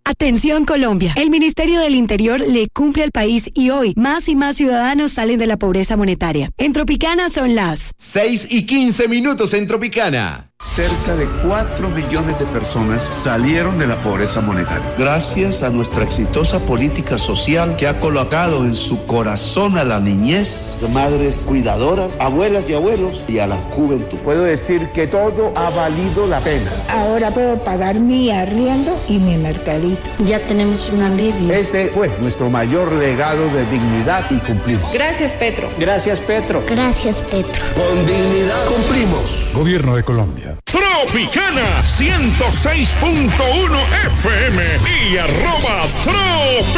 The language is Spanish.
Atención Colombia, el Ministerio del Interior le cumple al país y hoy más y más ciudadanos salen de la pobreza monetaria. En Tropicana son las 6:15 en Tropicana. Cerca de 4 millones de personas salieron de la pobreza monetaria. Gracias a nuestra exitosa política social que ha colocado en su corazón a la niñez, de madres cuidadoras, abuelas y abuelos y a la juventud. Puedo decir que todo ha valido la pena. Ahora puedo pagar mi arriendo y mi mercadito. Ya tenemos un alivio. Ese fue nuestro mayor legado de dignidad y cumplimos. Gracias, Petro. Gracias, Petro. Gracias, Petro. Con dignidad cumplimos. Gobierno de Colombia. Tropicana 106.1 FM y @Trop